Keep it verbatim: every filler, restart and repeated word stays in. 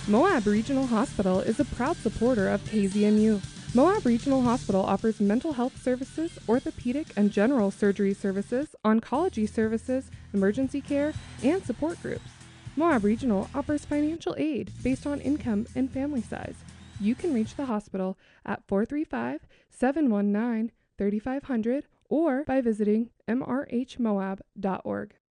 Moab Regional Hospital is a proud supporter of K Z M U. Moab Regional Hospital offers mental health services, orthopedic and general surgery services, oncology services, emergency care, and support groups. Moab Regional offers financial aid based on income and family size. You can reach the hospital at four three five, seven one nine, three five zero zero or by visiting m r h moab dot org.